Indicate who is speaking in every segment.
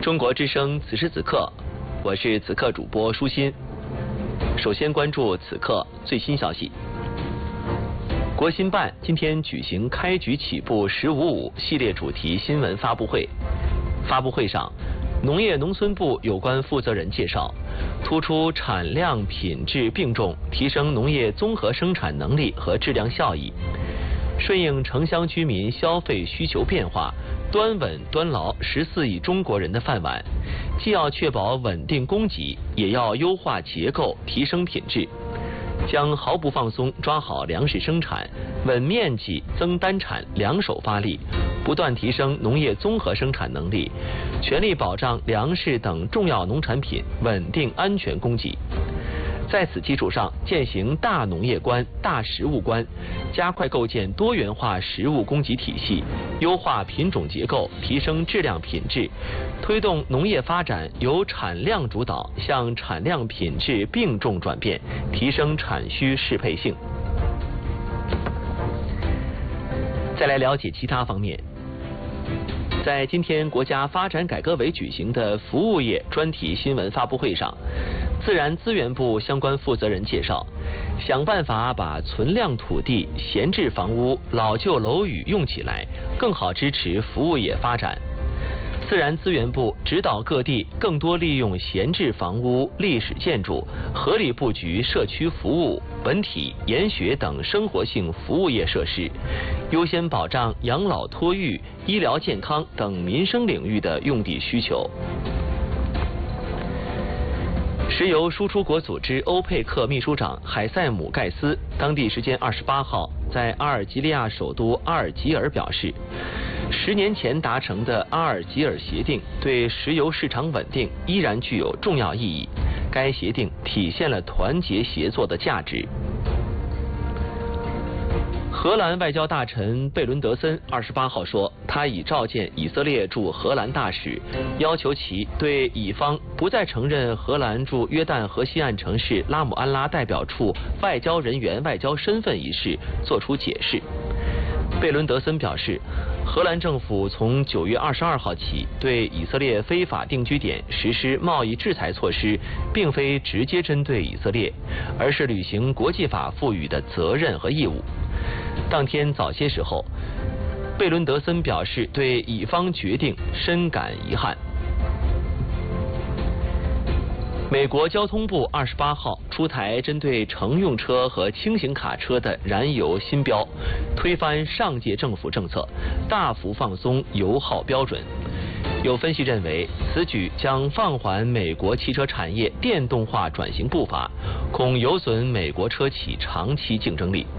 Speaker 1: 中国之声此时此刻，我是此刻主播舒心。首先关注此刻最新消息。国新办今天举行开局起步“1055”系列主题新闻发布会。发布会上，农业农村部有关负责人介绍，突出产量品质并重，提升农业综合生产能力和质量效益，顺应城乡居民消费需求变化，端稳端牢14亿中国人的饭碗，既要确保稳定供给，也要优化结构，提升品质，将毫不放松抓好粮食生产，稳面积、增单产两手发力，不断提升农业综合生产能力，全力保障粮食等重要农产品稳定安全供给。在此基础上，践行大农业观、大食物观，加快构建多元化食物供给体系，优化品种结构，提升质量品质，推动农业发展由产量主导向产量品质并重转变，提升产需适配性。再来了解其他方面。在今天国家发展改革委举行的服务业专题新闻发布会上，自然资源部相关负责人介绍，想办法把存量土地、闲置房屋、老旧楼宇用起来，更好支持服务业发展。自然资源部指导各地更多利用闲置房屋、历史建筑，合理布局社区服务、文体、研学等生活性服务业设施，优先保障养老托育、医疗健康等民生领域的用地需求。石油输出国组织欧佩克秘书长海塞姆盖斯当地时间28号在阿尔及利亚首都阿尔及尔表示，10年前达成的阿尔及尔协定对石油市场稳定依然具有重要意义，该协定体现了团结协作的价值。荷兰外交大臣贝伦德森28号说，他已召见以色列驻荷兰大使，要求其对乙方不再承认荷兰驻约旦河西岸城市拉姆安拉代表处外交人员外交身份一事作出解释。贝伦德森表示，荷兰政府从9月22号起对以色列非法定居点实施贸易制裁措施，并非直接针对以色列，而是履行国际法赋予的责任和义务。当天早些时候，贝伦德森表示对乙方决定深感遗憾。美国交通部28号出台针对乘用车和轻型卡车的燃油新标，推翻上届政府政策，大幅放松油耗标准。有分析认为，此举将放缓美国汽车产业电动化转型步伐，恐有损美国车企长期竞争力。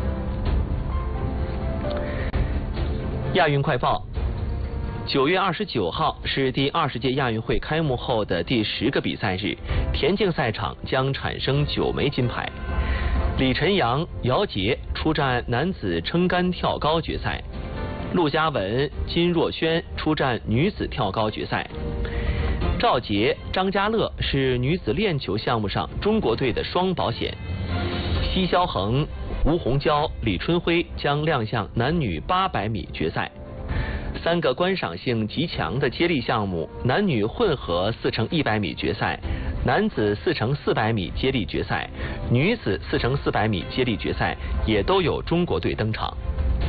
Speaker 1: 亚运快报：9月29号是第20届亚运会开幕后的第10个比赛日，田径赛场将产生9枚金牌。李晨阳、姚杰出战男子撑杆跳高决赛，陆嘉文、金若轩出战女子跳高决赛。赵洁、张家乐是女子链球项目上中国队的双保险。奚肖恒、吴洪娇、李春辉将亮相男女800米决赛。3个观赏性极强的接力项目，男女混合4×100米决赛，男子4×400米接力决赛，女子4×400米接力决赛也都有中国队登场。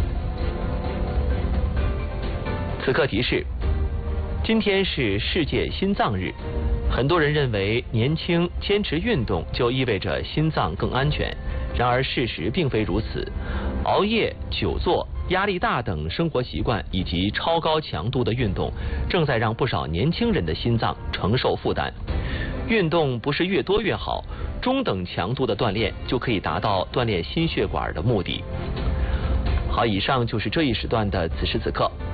Speaker 1: 此刻提示：今天是世界心脏日，很多人认为年轻坚持运动就意味着心脏更安全，然而事实并非如此。熬夜、久坐、压力大等生活习惯以及超高强度的运动，正在让不少年轻人的心脏承受负担。运动不是越多越好，中等强度的锻炼就可以达到锻炼心血管的目的。好，以上就是这一时段的此时此刻。